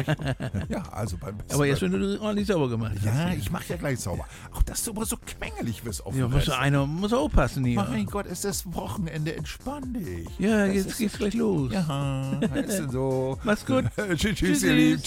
Nicht? Ja, also beim besten Aber erst Willen. wenn du ordentlich sauber gemacht hast. Ja, ich mache ja gleich sauber. Auch dass du immer so quengelig wirst auf Ja, dem muss Rest. einer muss aufpassen hier. Mein Gott, es ist Wochenende, entspann dich. Ja, Das jetzt ist geht's gleich los. Ja, ist denn so. Mach's gut. Tschüss, ihr Tschüssi. Lieben.